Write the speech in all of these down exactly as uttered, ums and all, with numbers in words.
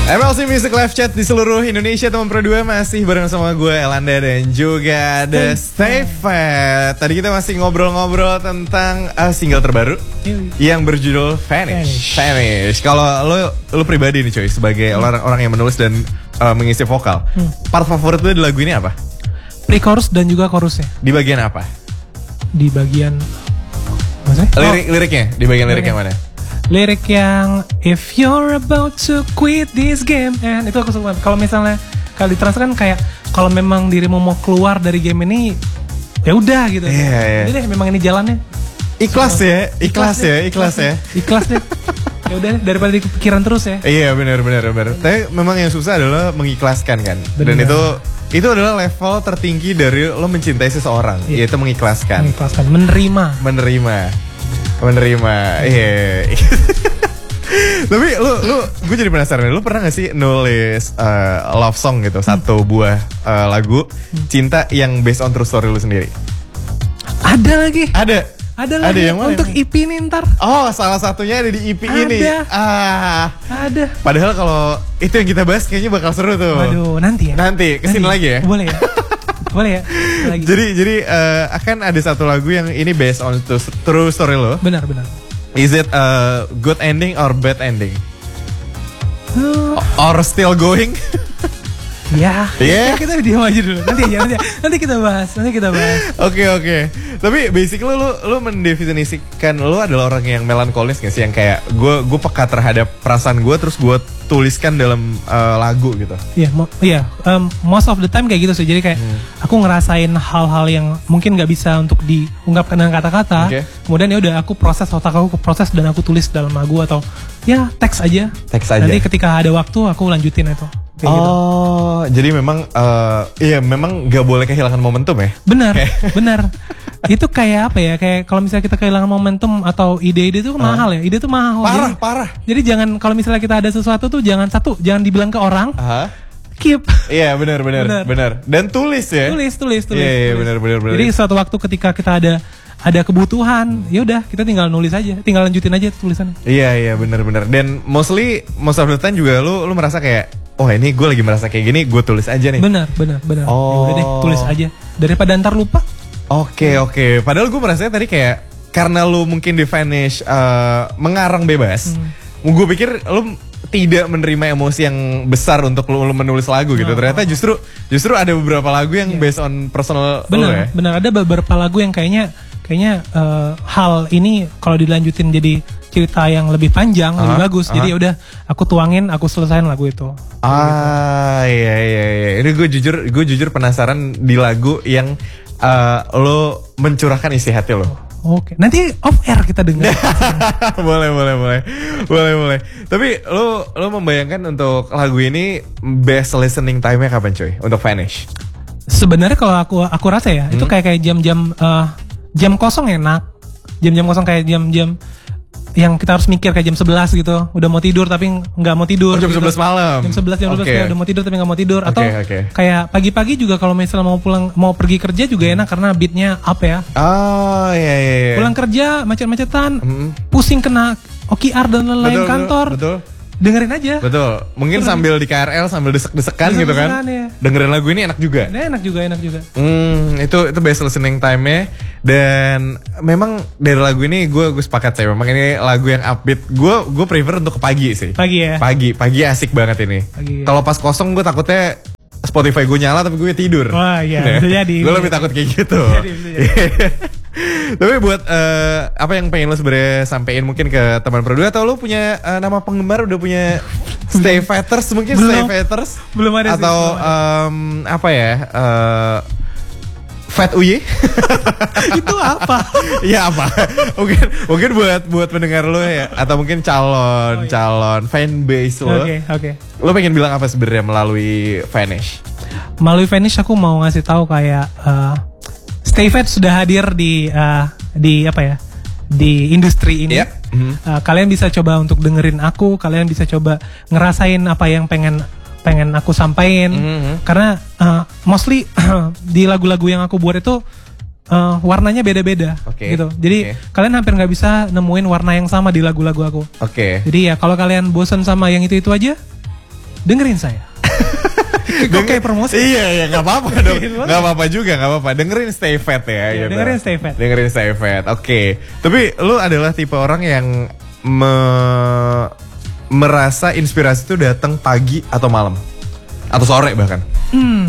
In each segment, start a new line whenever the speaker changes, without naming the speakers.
M L C Music Live Chat di seluruh Indonesia, teman Pro dua masih bareng sama gue Elanda dan juga ada Stay Fat. Tadi kita masih ngobrol-ngobrol tentang uh, single terbaru yang berjudul Vanish. Vanish. Kalau lo lo pribadi nih coy, sebagai hmm. orang orang yang menulis dan uh, mengisi vokal, hmm. part favorit lo di lagu ini apa?
Pre-chorus dan juga chorusnya.
Di bagian apa?
Di bagian maksudnya?
Lirik,
oh.
Liriknya, di bagian lirik yang mana?
Lirik yang if you're about to quit this game, and itu aku suka. Kalau misalnya kalau ditransfer kan kayak kalau memang dirimu mau keluar dari game ini, ya udah gitu.
Iya, iya.
Jadi deh, memang ini jalannya.
Ikhlas ya, ikhlas ya, ikhlas ya.
Ikhlas deh. Ya udah daripada dipikiran terus ya.
Iya benar benar benar. Tapi memang yang susah adalah mengikhlaskan kan. Bener. Dan itu itu adalah level tertinggi dari lo mencintai seseorang, iya. Yaitu mengikhlaskan.
Mengikhlaskan, menerima.
Menerima. Menerima. Iya. Yeah. Tapi lu lu gue jadi penasaran, lu pernah gak sih nulis uh, love song gitu, hmm. satu buah uh, lagu hmm. cinta yang based on true story lu sendiri?
Ada lagi.
Ada.
Ada lagi
yang
untuk
yang...
E P ini ntar.
Oh, salah satunya ada di E P
ada.
ini. Ah.
Ada.
Padahal kalau itu yang kita bahas kayaknya bakal seru tuh.
Waduh, nanti ya.
Nanti kesini nanti. lagi ya.
Boleh ya. Boleh ya. Lagi.
Jadi jadi uh, akan ada satu lagu yang ini based on true story lo.
Benar benar.
Is it a good ending or bad ending? Uh. Or still going?
Ya,
yeah.
kita diam aja dulu. Nanti aja, nanti, nanti kita bahas, nanti kita bahas.
Oke okay, oke. Okay. Tapi basically lu lu mendefinisikan lu adalah orang yang melankolis nggak sih, yang kayak gue gue peka terhadap perasaan gue terus gue tuliskan dalam uh, lagu gitu.
Iya, yeah, mo- yeah, um, most of the time kayak gitu sih. Jadi kayak hmm. aku ngerasain hal-hal yang mungkin nggak bisa untuk diungkapkan dengan kata-kata. Okay. Kemudian ya udah aku proses otak aku, aku proses dan aku tulis dalam lagu atau ya teks aja.
Teks aja.
Nanti ketika ada waktu aku lanjutin itu.
Kayak oh, gitu. Jadi memang uh, iya memang gak boleh kehilangan momentum ya?
Benar, benar. Itu kayak apa ya? Kayak kalau misalnya kita kehilangan momentum atau ide-ide itu uh. mahal ya. Ide itu mahal.
Parah,
jadi,
parah.
Jadi jangan kalau misalnya kita ada sesuatu tuh jangan satu, jangan dibilang ke orang. Uh-huh. Keep.
Iya benar, benar, benar. Dan tulis ya.
Tulis, tulis, tulis.
Iya, yeah, benar, benar, benar.
Jadi suatu waktu ketika kita ada ada kebutuhan, ya udah kita tinggal nulis aja, tinggal lanjutin aja tulisannya.
Iya, iya, benar, benar. Dan mostly most of the time juga lu lu merasa kayak oh ini gue lagi merasa kayak gini, gue tulis aja nih.
Benar, benar, benar.
Oh.
Ya udah deh, tulis aja. Daripada ntar lupa.
Oke, okay, oke. Okay. Padahal gue merasanya tadi kayak karena lu mungkin di Vanish uh, mengarang bebas. Hmm. Gue pikir lu tidak menerima emosi yang besar untuk lu, lu menulis lagu gitu. Oh. Ternyata justru justru ada beberapa lagu yang yeah. based on personal.
Benar,
lu ya?
Benar. Ada beberapa lagu yang kayaknya kayaknya uh, hal ini kalau dilanjutin jadi cerita yang lebih panjang, uh-huh, lebih bagus. Uh-huh. Jadi udah aku tuangin, aku selesain lagu itu.
Ah, gitu. iya iya iya. Ini gue jujur, gue jujur penasaran di lagu yang uh, lo mencurahkan isi hati lo.
Oke, nanti off air kita dengar.
boleh boleh boleh boleh boleh. Tapi lo lo membayangkan untuk lagu ini best listening time-nya kapan coy? Untuk Vanish?
Sebenarnya kalau aku aku rasa ya, hmm? itu kayak kayak jam-jam uh, jam kosong enak. Jam-jam kosong kayak jam-jam yang kita harus mikir kayak jam sebelas gitu, udah mau tidur tapi nggak mau tidur.
Oh, jam
gitu.
sebelas malam.
Jam sebelas jam sebelas okay. Kayak udah mau tidur tapi nggak mau tidur. Atau
okay, okay.
kayak pagi-pagi juga kalau misalnya mau pulang mau pergi kerja juga enak karena beatnya up ya.
Oh iya iya. iya.
Pulang kerja macet-macetan, mm-hmm. pusing kena O K R dan lain-lain
betul,
kantor.
Betul.
Dengerin aja.
Betul. Mungkin Betul. sambil di K R L sambil desek-desekan gitu kan. Ya. Dengerin lagu ini enak juga.
Nah, enak juga, enak juga.
Hmm, itu itu best listening time-nya. Dan memang dari lagu ini gue gue sepakat sih. Memang ini lagu yang upbeat. Gue gue prefer untuk ke pagi sih.
Pagi ya.
Pagi, pagi asik banget ini.
Ya.
Kalau pas kosong gue takutnya Spotify gue nyala tapi gue tidur.
Wah iya, nah, bisa jadi.
Gue lebih takut kayak gitu. Bisa jadi, bisa jadi. Tapi buat uh, apa yang pengen lo sebenarnya sampein mungkin ke teman Pro dua atau lo punya uh, nama penggemar udah punya Stay Fatters mungkin belum, Stay Fatters
belum ada
atau
sih, belum ada.
Um, apa ya uh, Fat Uye
itu apa?
Ya apa? Mungkin mungkin buat buat pendengar lo ya atau mungkin calon oh, iya. calon fanbase lo.
Oke okay, oke. Okay.
Lo pengen bilang apa sebenarnya melalui Vanish?
Melalui Vanish aku mau ngasih tahu kayak uh, Stay Fat sudah hadir di uh, di apa ya di industri ini. Yep. Mm-hmm. Uh, kalian bisa coba untuk dengerin aku, kalian bisa coba ngerasain apa yang pengen pengen aku sampaikan. Mm-hmm. Karena uh, mostly di lagu-lagu yang aku buat itu uh, warnanya beda-beda, okay. gitu. Jadi okay. kalian hampir nggak bisa nemuin warna yang sama di lagu-lagu aku.
Oke. Okay.
Jadi ya kalau kalian bosan sama yang itu-itu aja, dengerin saya. Kok kayak promosi?
Iya, iya, nggak apa-apa dong, nggak apa-apa juga, nggak apa-apa. Dengerin Stay Fat ya.
Iya,
gitu.
dengerin Stay Fat.
Dengerin Stay Fat. Oke. Okay. Tapi lu adalah tipe orang yang me merasa inspirasi itu datang pagi atau malam atau sore bahkan?
Hmm.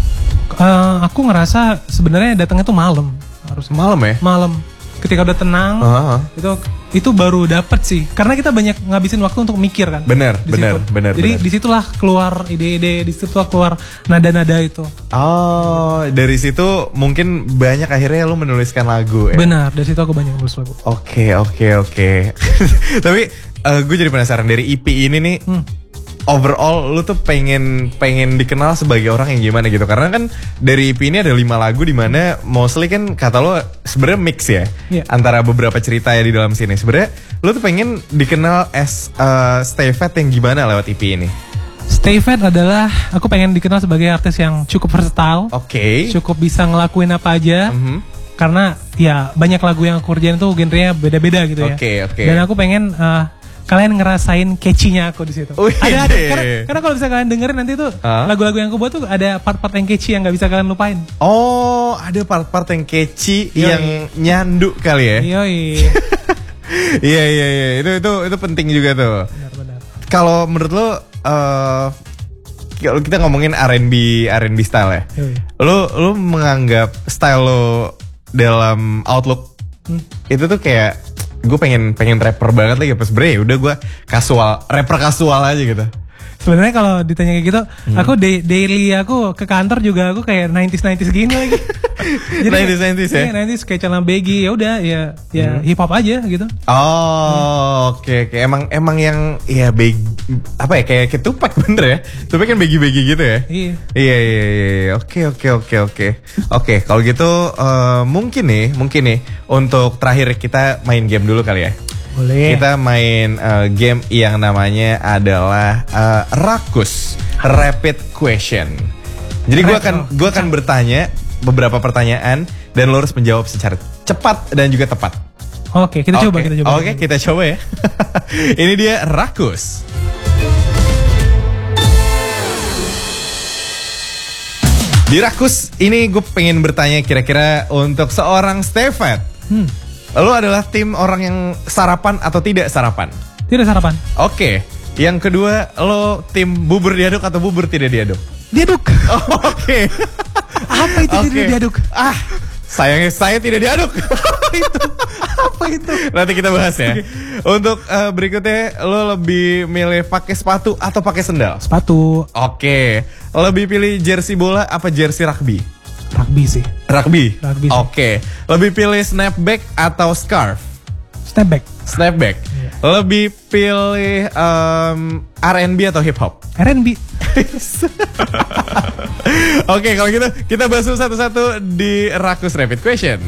Uh, aku ngerasa sebenarnya datangnya tuh malam. Harus
malam ya?
Malam. Ketika udah tenang, uh-huh. itu itu baru dapet sih. Karena kita banyak ngabisin waktu untuk mikir kan.
Bener, bener, bener.
Jadi disitulah keluar ide-ide, disitulah keluar nada-nada itu.
Oh, dari situ mungkin banyak akhirnya lu menuliskan lagu ya?
Benar, dari situ aku banyak menulis lagu.
Oke, oke, oke. Tapi uh, gue jadi penasaran dari E P ini nih. Hmm. Overall lu tuh pengen pengen dikenal sebagai orang yang gimana gitu, karena kan dari E P ini ada lima lagu di mana mostly kan kata lo sebenarnya mix ya, yeah. antara beberapa cerita ya di dalam sini. Sebenarnya lu tuh pengen dikenal as uh, Stay Fat yang gimana lewat E P ini?
Stay Fat adalah aku pengen dikenal sebagai artis yang cukup versatile,
oke, okay.
cukup bisa ngelakuin apa aja. Mm-hmm. Karena ya banyak lagu yang aku kerjain tuh genrenya beda-beda gitu ya.
Oke, okay, oke. Okay.
Dan aku pengen uh, kalian ngerasain catchy-nya aku di situ.
Oh,
ada, ada karena, karena kalau bisa kalian dengerin nanti tuh huh? lagu-lagu yang aku buat tuh ada part-part yang catchy yang nggak bisa kalian lupain.
Oh, ada part-part yang catchy Yoi. yang nyandu kali ya?
Yoi.
Iya iya iya, itu itu itu penting juga tuh.
Benar-benar.
Kalau menurut lo, uh, kalau kita ngomongin R and B R and B style ya, Yoi. lo lo menganggap style lo dalam Outlook hmm. itu tuh kayak gue pengen pengen rapper banget lagi pas sebenernya udah gue kasual rapper kasual aja gitu.
Sebenarnya kalau ditanya kayak gitu, hmm. aku da- daily aku ke kantor juga aku kayak nineties nineties gini lagi. Jadi
nineties nineties ya.
nineties kayak celana baggy, ya udah ya ya hmm. hip hop aja gitu.
Oh, oke hmm. oke. Okay. Emang emang yang ya baggy apa ya kayak ketupat bener ya. Tupak kan baggy-baggy gitu ya.
Iya.
Iya iya iya. Oke oke oke oke. Oke, kalau gitu uh, mungkin nih, mungkin nih untuk terakhir kita main game dulu kali ya.
Boleh.
Kita main uh, game yang namanya adalah uh, Rakus Rapid Question. Jadi gue akan gue akan bertanya beberapa pertanyaan dan lo harus menjawab secara cepat dan juga tepat.
Oke, kita
okay.
coba kita coba.
Oke, kita coba ya. Ini dia Rakus. Di Rakus ini gue pengen bertanya kira-kira untuk seorang Stay Fat. Hmm. Lo adalah tim orang yang sarapan atau tidak sarapan?
Tidak sarapan.
Oke. Yang kedua, lo tim bubur diaduk atau bubur tidak diaduk?
Diaduk.
Oh, Oke. Okay.
Apa itu okay. tidak diaduk?
Ah, sayangnya saya tidak diaduk.
Apa itu? Apa itu?
Nanti kita bahas ya. Okay. Untuk uh, berikutnya, lo lebih milih pakai sepatu atau pakai sendal?
Sepatu.
Oke. Okay. Lebih pilih jersey bola apa jersey rugby?
Rugby sih.
Rugby?
Rugby.
Oke. Okay. Lebih pilih snapback atau scarf?
Snapback.
Snapback. Yeah. Lebih pilih um, R and B atau hip hop?
R and B.
Oke, okay, kalau gitu kita bahas satu-satu di Rakus Rapid Question.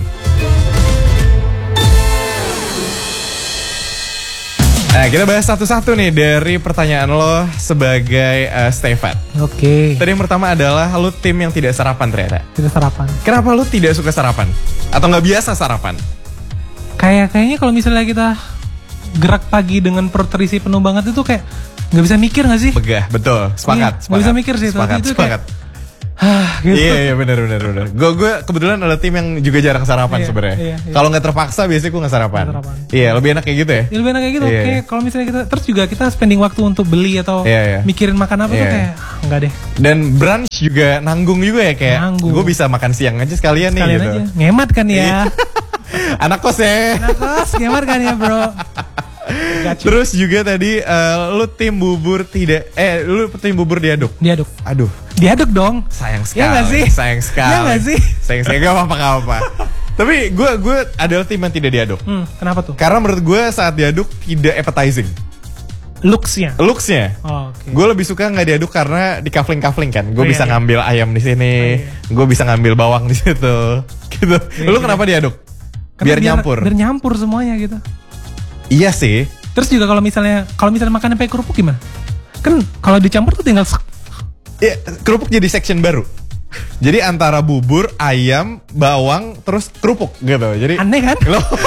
Nah, kita bahas satu-satu nih dari pertanyaan lo sebagai uh, Stay Fat.
Oke. Okay.
Tadi yang pertama adalah lo tim yang tidak sarapan ternyata.
Tidak sarapan.
Kenapa lo tidak suka sarapan? Atau nggak biasa sarapan?
Kayak kayaknya kalau misalnya kita gerak pagi dengan perut terisi penuh banget itu kayak nggak bisa mikir nggak sih?
Begah, betul. Sepakat.
Iya, nggak bisa mikir sih.
Sepakat,
itu
sepakat.
Kayak, Hah, gitu.
Iya iya benar benar benar. Gue gue kebetulan ada tim yang juga jarang sarapan
iya,
sebenarnya.
Iya, iya.
Kalau nggak terpaksa biasanya gue nggak sarapan. sarapan. Iya lebih enak kayak gitu ya.
Ya, lebih enak kayak gitu.
Iya,
kayak
iya.
kalau misalnya kita terus juga kita spending waktu untuk beli atau
iya, iya.
mikirin makan apa
iya.
tuh kayak ah, enggak deh.
Dan brunch juga nanggung juga ya kayak. Gue bisa makan siang aja sekalian,
sekalian
nih gitu.
Aja. Ngemat kan ya.
Anak kos ya.
Anak kos ngemat kan ya bro.
Terus juga tadi uh, lu tim bubur tidak eh lu tim bubur diaduk.
Diaduk.
Aduh.
Diaduk dong.
Sayang sekali.
Ya gak sih?
Sayang sekali.
Ya gak sih?
Sayang sekali gak apa-apa gak apa. Tapi gue gue adalah tim yang tidak diaduk.
Hmm, kenapa tuh?
Karena menurut gue saat diaduk tidak appetizing.
Looks-nya.
Looks-nya.
Oh, oke. Okay.
Gue lebih suka nggak diaduk karena di kafling-kafling kan. Gue
oh,
bisa
iya,
ngambil
iya.
ayam di sini. Oh, iya. Gue bisa ngambil bawang di situ. Gitu. Iya, Lu iya. kenapa diaduk? Biar, biar nyampur.
Biar nyampur semuanya gitu.
Iya sih.
Terus juga kalau misalnya kalau misalnya makannya pakai kerupuk gimana? Kan kalau dicampur tuh tinggal.
Iya, kerupuk jadi section baru. Jadi antara bubur, ayam, bawang, terus kerupuk gitu. Jadi
aneh kan?
Loh,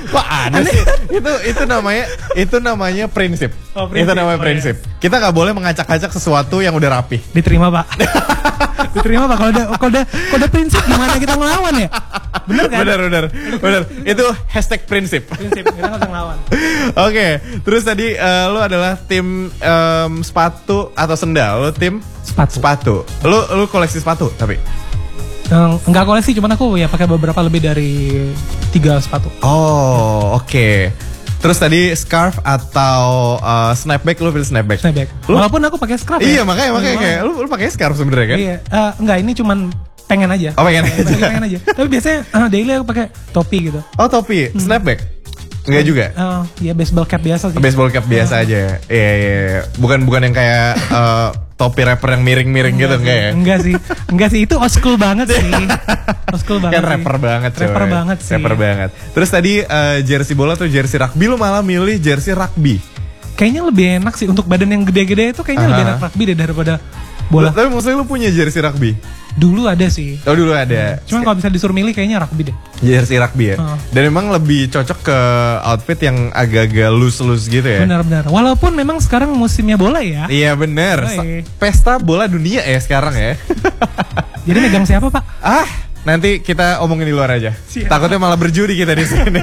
Kok ada sih? Itu itu namanya itu namanya prinsip.
Oh, prinsip.
Itu namanya
Oh,
prinsip. Kita nggak boleh mengacak-acak sesuatu yang udah rapi.
Diterima pak. Diterima pak. Kalau udah kalau udah kalau udah prinsip gimana kita ngelawan ya? Bener kan?
Bener bener bener. Itu hashtag prinsip.
Prinsip kita nggak usah ngelawan.
Oke, terus tadi uh, lu adalah tim um, sepatu atau sendal? Lu tim
Sepatu.
sepatu. Lu lu koleksi sepatu tapi?
Um, enggak koleksi, cuman aku ya pakai beberapa lebih dari tiga sepatu.
Oh, oke. Okay. Terus tadi scarf atau uh, snapback, lu pilih snapback?
Snapback.
Lu?
Walaupun aku pakai scarf
Iya,
ya.
makanya makanya kayak lu lu pakai scarf sebenarnya kan?
Iya, uh, enggak ini cuman pengen aja.
Oh, pengen aja.
pengen aja. Tapi biasanya uh, daily aku pakai topi gitu.
Oh, topi, hmm. snapback? Enggak juga?
Uh, ya baseball cap biasa sih.
Baseball cap biasa uh. aja. Iya, iya, iya. Bukan bukan yang kayak uh, topi rapper yang miring-miring gitu enggak ya?
Enggak sih. Enggak sih, itu old school banget sih. Old school banget.
Kan rapper
sih.
banget coy.
Rapper banget sih.
Rapper banget. Terus tadi uh, jersey bola atau jersey rugby, lu malah milih jersey rugby.
Kayaknya lebih enak sih untuk badan yang gede-gede itu kayaknya
Aha.
lebih enak rugby deh daripada bola.
Tapi maksudnya lu punya jersey rugby?
Dulu ada sih.
Oh dulu ada.
Cuman kalau bisa disuruh milih kayaknya rugby deh.
Jersey rugby ya.
Uh.
Dan memang lebih cocok ke outfit yang agak-agak loose-loose gitu ya.
Benar-benar. Walaupun memang sekarang musimnya bola ya.
Iya bener.
Oh, iya.
Pesta bola dunia ya sekarang ya.
Jadi megang siapa pak?
Ah, nanti kita omongin di luar aja.
Siap.
Takutnya malah berjudi kita di sini.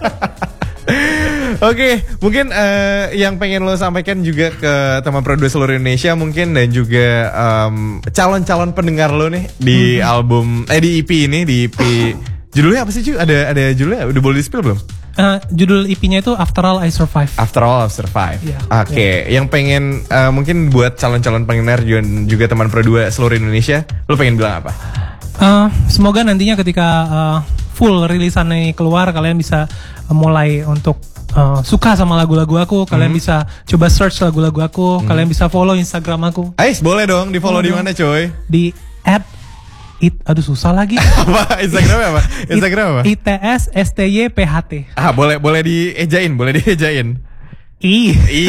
Oke, okay, mungkin uh, yang pengen lo sampaikan juga ke teman produser seluruh Indonesia mungkin dan juga um, calon-calon pendengar lo nih di hmm. album eh di E P ini di E P judulnya apa sih cuy? Ada ada judulnya udah boleh di-spill belum?
Uh, judul E P-nya itu After All I Survive.
After All I Survive.
Yeah,
Oke, okay. yeah. Yang pengen uh, mungkin buat calon-calon pendengar juga, juga teman produser seluruh Indonesia, lo pengen bilang apa?
Uh, semoga nantinya ketika uh, full rilisan ini keluar kalian bisa uh, mulai untuk Uh, suka sama lagu-lagu aku, kalian hmm. bisa coba search lagu-lagu aku, hmm. kalian bisa follow Instagram aku.
Ais, boleh dong di follow di mana coy?
Di at it, aduh susah lagi.
Apa Instagramnya apa? Instagram apa?
I T S S T Y P H T.
Ah boleh boleh diejain, boleh diejain.
I.
I.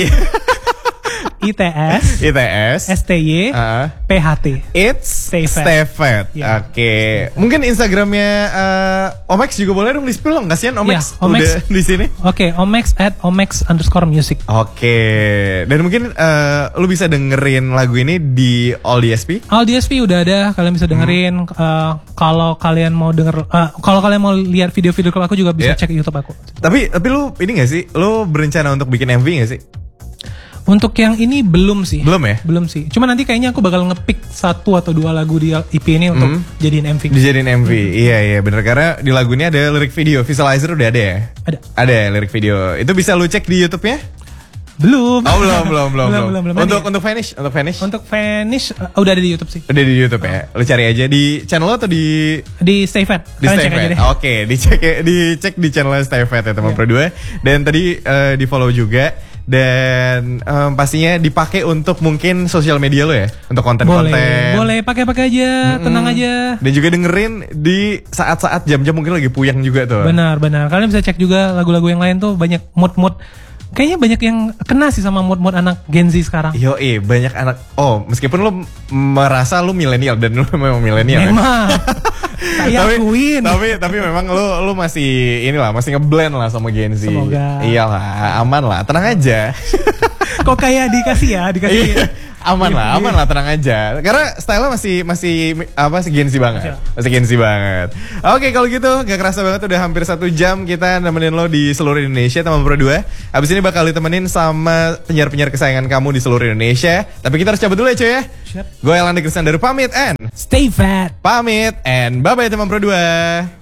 I T S
I T S
S T Y
uh,
P H T.
It's
Stay Fat.
Stay Fat.
Yeah.
Oke. Okay. Mungkin Instagramnya uh, Omex juga boleh dong di-spill dong. Kasian Omex
yeah, Omex
udah di sini.
Oke, okay, Omex at Omex underscore music.
Oke. Okay. Dan mungkin uh, lu bisa dengerin lagu ini di All D S P.
All D S P udah ada, kalian bisa dengerin. Hmm. Uh, kalau kalian mau denger, uh, kalau kalian mau lihat video-video klip aku juga bisa yeah. cek YouTube aku.
Tapi tapi lu ini gak sih? Lu berencana untuk bikin M V gak sih?
Untuk yang ini belum sih.
Belum ya?
Belum sih. Cuma nanti kayaknya aku bakal nge-pick satu atau dua lagu di E P ini untuk hmm. jadiin M V.
Dijadiin M V. Hmm. Iya iya bener karena di lagu ini ada lirik video, visualizer udah ada ya?
Ada.
Ada ya lirik video. Itu bisa lu cek di YouTube-nya?
Belum.
Oh belum belum belum.
belum, belum, belum.
Untuk untuk Vanish, untuk Vanish.
Untuk Vanish uh, udah ada di YouTube sih.
Udah di YouTube oh. ya. Lu cari aja di channel lo atau di
di Stay Fat.
Di Stay Fat. Oke, okay, dicek dicek di channel Stay Fat ya teman yeah. Produser. Dan tadi uh, di-follow juga. Dan um, pastinya dipakai untuk mungkin sosial media lo ya, untuk konten-konten.
Boleh, boleh pakai-pakai aja, mm-mm. tenang aja.
Dan juga dengerin di saat-saat jam-jam mungkin lagi puyang juga tuh.
Benar, benar. Kalian bisa cek juga lagu-lagu yang lain tuh banyak mood-mood. Kayaknya banyak yang kena sih sama mood-mood anak Gen Z sekarang.
Yo, eh banyak anak. Oh, meskipun lo merasa lo milenial dan lo memang milenial.
Memang. Ya? Saya
tapi,
akuin.
tapi tapi memang lo lo masih inilah masih ngeblend lah sama Gen Z.
Semoga.
Iyalah, aman lah, tenang aja.
Kok kayak dikasih ya, dikasih.
Aman lah, aman lah, tenang aja. Karena style-nya masih masih apa sih Gen Z banget. Masih Gen Z banget. Oke, kalau gitu gak kerasa banget udah hampir satu jam kita nemenin lo di seluruh Indonesia teman Pro dua. Abis ini bakal ditemenin sama penyiar-penyiar kesayangan kamu di seluruh Indonesia. Tapi kita harus cabut dulu ya cuy ya. Gue Elanda Kristandaru pamit and
Stay Fat.
Pamit and bye bye teman Pro dua.